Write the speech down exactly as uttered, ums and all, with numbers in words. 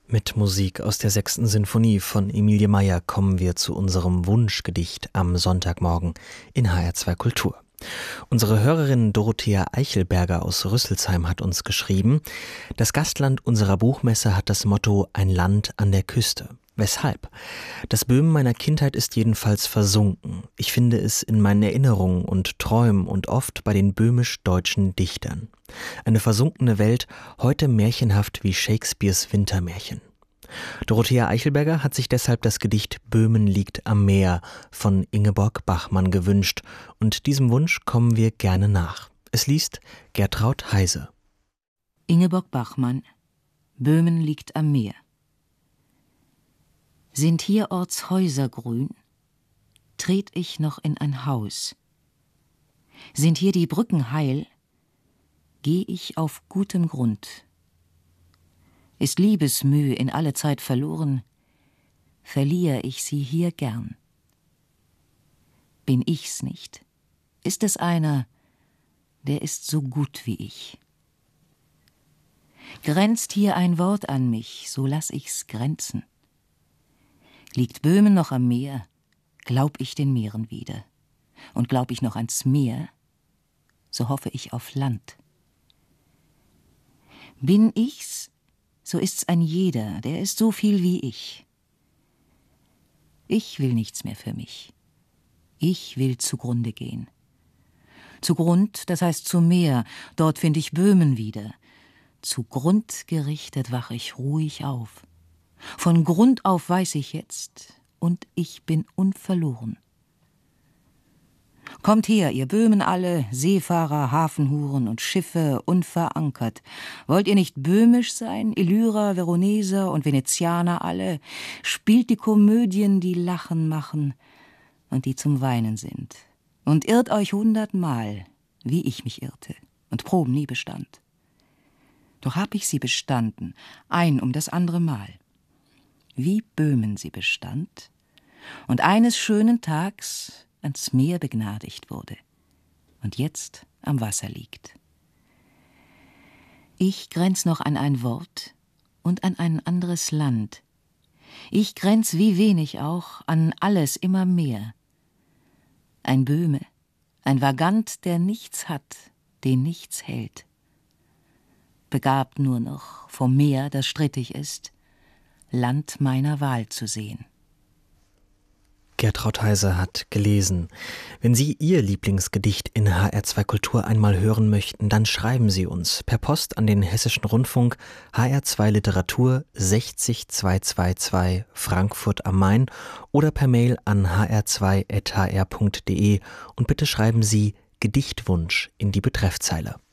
Mit Musik aus der sechsten Sinfonie von Emilie Meier kommen wir zu unserem Wunschgedicht am Sonntagmorgen in H R zwei Kultur. Unsere Hörerin Dorothea Eichelberger aus Rüsselsheim hat uns geschrieben: Das Gastland unserer Buchmesse hat das Motto »Ein Land an der Küste«. Weshalb? Das Böhmen meiner Kindheit ist jedenfalls versunken. Ich finde es in meinen Erinnerungen und Träumen und oft bei den böhmisch-deutschen Dichtern. Eine versunkene Welt, heute märchenhaft wie Shakespeares Wintermärchen. Dorothea Eichelberger hat sich deshalb das Gedicht »Böhmen liegt am Meer« von Ingeborg Bachmann gewünscht, und diesem Wunsch kommen wir gerne nach. Es liest Gertraud Heise. Ingeborg Bachmann, Böhmen liegt am Meer. Sind hierorts Häuser grün, tret ich noch in ein Haus. Sind hier die Brücken heil, geh ich auf gutem Grund. Ist Liebesmüh in alle Zeit verloren, verlier ich sie hier gern. Bin ich's nicht, ist es einer, der ist so gut wie ich. Grenzt hier ein Wort an mich, so lass ich's grenzen. Liegt Böhmen noch am Meer, glaub ich den Meeren wieder. Und glaub ich noch ans Meer, so hoffe ich auf Land. Bin ich's, so ist's ein jeder, der ist so viel wie ich. Ich will nichts mehr für mich. Ich will zugrunde gehen. Zugrund, das heißt zu Meer, dort find ich Böhmen wieder. Zugrund gerichtet wach ich ruhig auf. Von Grund auf weiß ich jetzt, und ich bin unverloren. Kommt her, ihr Böhmen alle, Seefahrer, Hafenhuren und Schiffe unverankert. Wollt ihr nicht böhmisch sein, Illyrer, Veroneser und Venezianer alle? Spielt die Komödien, die Lachen machen und die zum Weinen sind. Und irrt euch hundertmal, wie ich mich irrte und Proben nie bestand. Doch hab ich sie bestanden, ein um das andere Mal. Wie Böhmen sie bestand und eines schönen Tags ans Meer begnadigt wurde und jetzt am Wasser liegt. Ich grenz noch an ein Wort und an ein anderes Land. Ich grenz wie wenig auch an alles immer mehr. Ein Böhme, ein Vagant, der nichts hat, den nichts hält. Begabt nur noch vom Meer, das strittig ist, Land meiner Wahl zu sehen. Gertraud Heise hat gelesen. Wenn Sie Ihr Lieblingsgedicht in H R zwei Kultur einmal hören möchten, dann schreiben Sie uns per Post an den Hessischen Rundfunk, H R zwei Literatur sechzig zweihundertzweiundzwanzig Frankfurt am Main oder per Mail an h r zwei at h r punkt d e und bitte schreiben Sie Gedichtwunsch in die Betreffzeile.